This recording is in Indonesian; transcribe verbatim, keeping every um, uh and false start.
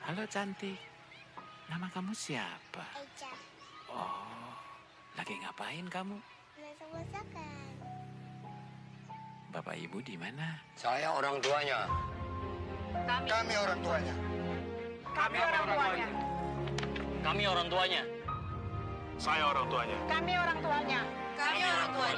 Halo cantik, nama kamu siapa? Eja. Oh, lagi ngapain kamu? Masak-masakan. Bapak ibu di mana? Saya orang tuanya. Kami, Kami orang tuanya. kami orang tuanya. Kami orang tuanya. Saya orang tuanya. Kami orang tuanya. Kami orang tuanya.